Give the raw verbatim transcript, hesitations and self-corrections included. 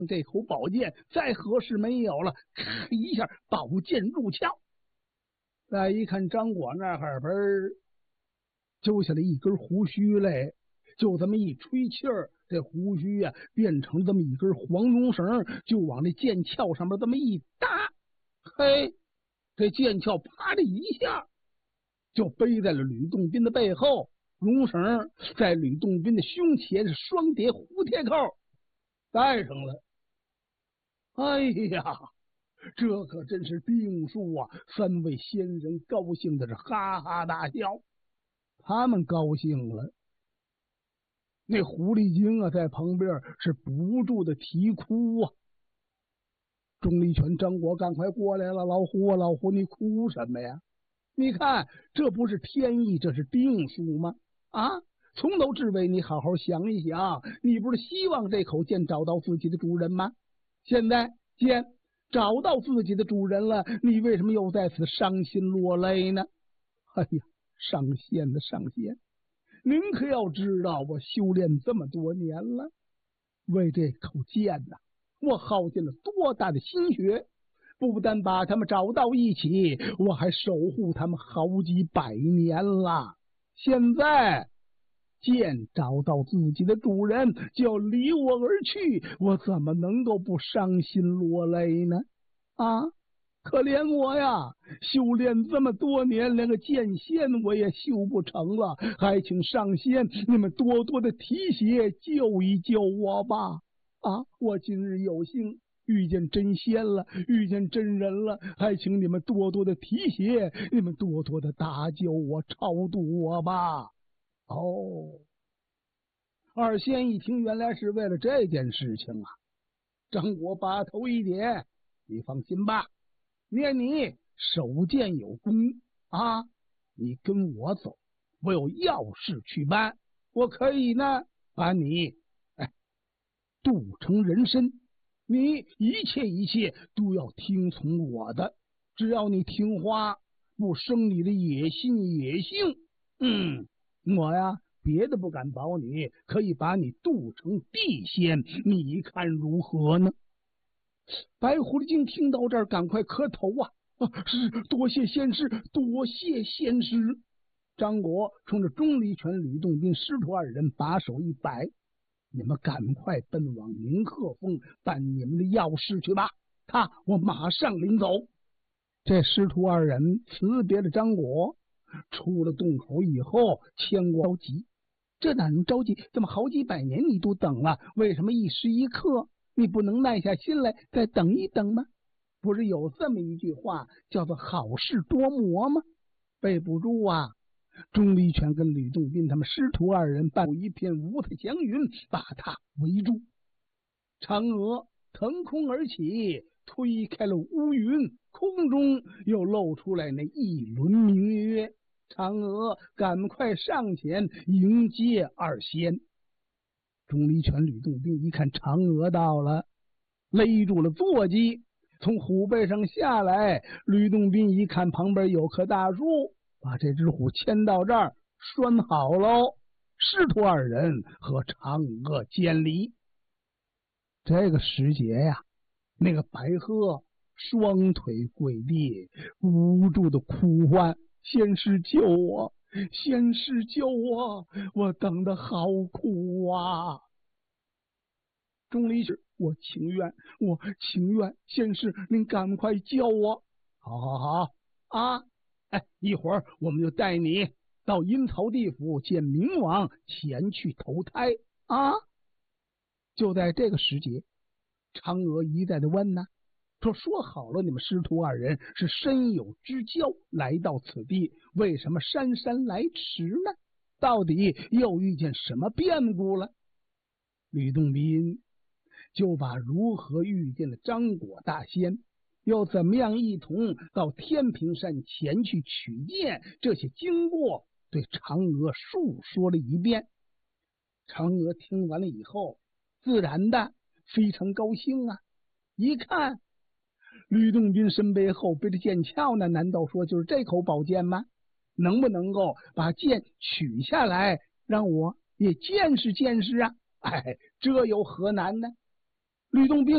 这口宝剑再合适没有了，咔一下宝剑入鞘。再一看张果那哈儿揪下来一根胡须来，就这么一吹气儿，这胡须呀、啊、变成这么一根黄绒绳，就往这剑鞘上面这么一搭，嘿，这剑鞘啪的一下就背在了吕洞宾的背后，绒绳在吕洞宾的胸前是双叠蝴蝶扣带上了。哎呀，这可真是定数啊！三位仙人高兴的是哈哈大笑，他们高兴了。那狐狸精啊，在旁边是不住的啼哭啊。钟离权、张果赶快过来了，老胡啊，老胡，你哭什么呀？你看，这不是天意，这是定数吗？啊，从头至尾，你好好想一想，你不是希望这口剑找到自己的主人吗？现在剑找到自己的主人了，你为什么又在此伤心落泪呢？哎呀，上仙的上仙，您可要知道，我修炼这么多年了，为这口剑呐、啊，我耗尽了多大的心血！不但把他们找到一起，我还守护他们好几百年了。现在剑找到自己的主人，就要离我而去，我怎么能够不伤心落泪呢？啊，可怜我呀！修炼这么多年，连个剑仙我也修不成了，还请上仙你们多多的提携，救一救我吧！啊，我今日有幸遇见真仙了，遇见真人了，还请你们多多的提携，你们多多的搭救我，超度我吧。哦，二仙一听，原来是为了这件事情啊。张果把头一点，你放心吧，念你手剑有功啊，你跟我走，我有要事去办，我可以呢把你哎渡成人身，你一切一切都要听从我的，只要你听话，不生你的野心野性，嗯，我呀别的不敢保你，可以把你渡成地仙，你看如何呢？白狐狸精听到这儿，赶快磕头啊！啊，是多谢仙师，多谢仙师。张果冲着钟离权、吕洞宾师徒二人把手一摆，你们赶快奔往明鹤峰办你们的要事去吧，他我马上领走。这师徒二人辞别了张果，出了洞口以后，牵过着急，这哪能着急？这么好几百年你都等了，为什么一时一刻你不能耐下心来再等一等吗？不是有这么一句话叫做好事多磨吗？背不住啊！钟离权跟吕洞宾他们师徒二人伴一片五彩祥云，把他围住。嫦娥腾空而起，推开了乌云，空中又露出来那一轮明月。嫦娥赶快上前迎接二仙。钟离权、吕洞宾一看嫦娥到了，勒住了坐骑，从虎背上下来。吕洞宾一看旁边有棵大树，把这只虎牵到这儿拴好喽。师徒二人和嫦娥见礼。这个时节呀，那个白鹤双腿跪地，无助的哭唤：仙师救我，仙师救我，我等得好苦啊！钟离权，我情愿，我情愿，仙师您赶快救我！好好好啊！哎，一会儿我们就带你到阴曹地府见冥王，前去投胎啊！就在这个时节，嫦娥一再的问呢，说说好了，你们师徒二人是深有之交，来到此地，为什么姗姗来迟呢？到底又遇见什么变故了？吕洞宾就把如何遇见了张果大仙，又怎么样一同到天平山前去取剑，这些经过对嫦娥述说了一遍。嫦娥听完了以后，自然的非常高兴啊！一看吕洞宾身背后背着剑鞘呢，难道说就是这口宝剑吗？能不能够把剑取下来，让我也见识见识啊？哎，这有何难呢？吕洞宾